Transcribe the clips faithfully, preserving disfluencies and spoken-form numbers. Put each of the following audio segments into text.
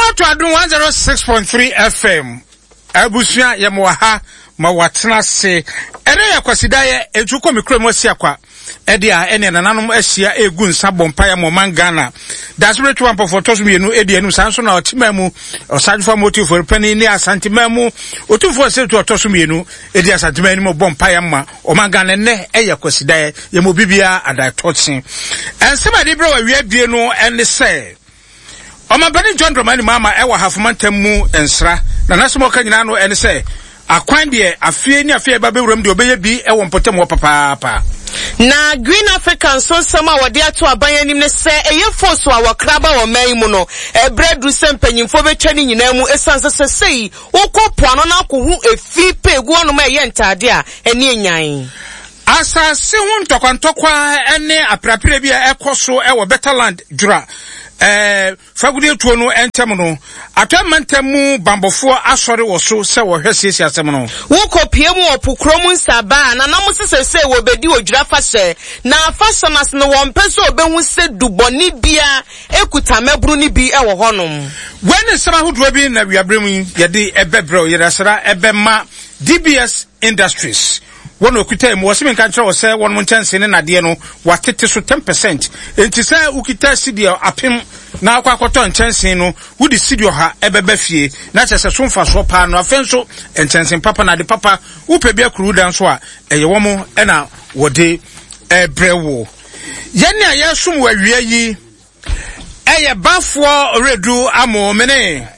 to Adum one oh six point three F M. Abusia yamwaha mawatena se. Ere ya kwasidaye ejuko mikro mosi akwa. Edi a ene nananom ahia egu nsa bompa ya mo Ghana. That's rich one for photos we no edi enu sanso na otimemu osadfa motive for penny ni asantimemu otufo se to otoso mienu edi asantimemu mo bompa ya ma o Ghana ne eya kwasidaye ya mo bibia ada totsin. Ensema de bro wa wi abie no ene se Omabani John Dramani mama ewa hafumantamu ensra na nasomo ka nyina no ene se akwan de afie ni afie ba bewuram de obeye bi ewo mpotem wo papa papa na Green African so sama wode ato abanyanim ne se eye force wa wakraba wo man mu no ebredu sempanyimfo betwani nyina mu esanse sesei wokopoano na akohu efi pegu ono ma eye ntade a ene enyan asase hu ntokwantokwa ene aprapire bi ekoso ewo Betterland jura eh fagude tuo no entem no atwamantemu bambofo asore wo so se wo hwesiesie asem no wo kopie mu opukrom nsaba na na musesese wo bedi odwira fase na fasonas no wo mpeso obehu se duboni bia ekuta mebru ni bi ewo honom when sama hudu bi na wiabremu yede ebebro yedasra ebema D B S Industries One okuta mu wose menka nkyere wose won mo ntense ne nade no watete so ten percent enti sa ukita sidio apem na akwa akoto ntense no wudi sidio ha ebeba fie na kyese so mfa so pa no afenso ntense papa na de papa upe bia kuru dan so a eye wo mo na wode ebrewo yene ayesum wawie yi eye bafo redu amo mene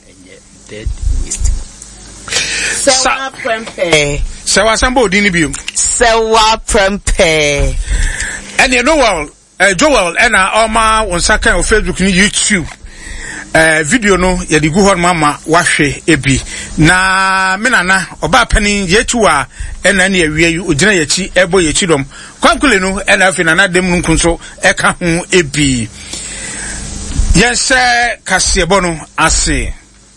Sewa prempe Sewa sambo odini bium Sewa prempe Eni no well uh, Joel ena oma wonsaka on Facebook ni YouTube uh, video no yedi gu hon mama wahwe ebi na menana oba pani yetu a ena ne awie yi ogina yachi ebo yachi dom kwankule no ena afi na na dem nkunso eka ho ebi yense kasebo no ase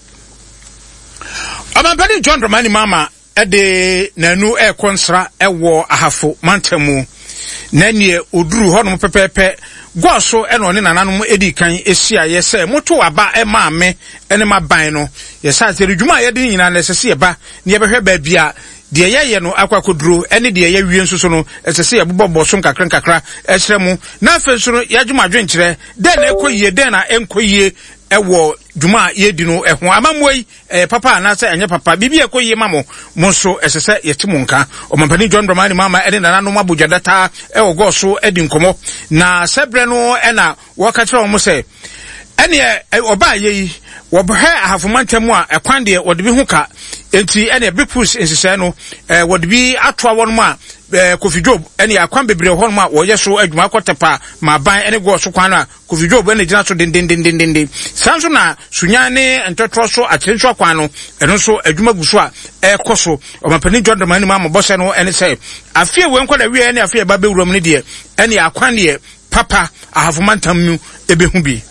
Amambani John Dramani mama ede nanu e konsra ewo ahafo mantamu nanie oduru hono pepepe gwoso ene one nananom edi kan esia yese moto aba e maame ene maban no yesa tere dwuma yede nyina na sese yeba ne yebehwe ba bia de yeye no akwakoduro ene de yeye wie nsuso no esese yebobbo so nkakra nkakra ehyeremu na afenso no yadwuma adwenkyere de na ekoyie de na enkoyie ewo dwuma yedi no eho amamwei eh, papa na se enye papa bibi ekoyie mamo monso esese yetimo nka omampani John Dramani mama ene nananom abujadata ewo goso edi nkomo na sebre no ena waka kire omo se ene oba yeyi wobhe ahafumantamu a ekwande wode bi huka enti ene big push ensese no eh, wode bi atoa wonmo a eh, Kofi Job ene akwan bebre honmo a woye so adwuma kotepa ma ban ene go so kwan a Kofi Job ene gina so den den den den den sanso na sunyane entotro so atrenso akwan no eno so adwuma guso a ekoso omampani John Dramani mama bose no ene se afie we nkoda wie ene afie ba bewuram ne de ene akwan de papa ahafumantam mu ebehu bi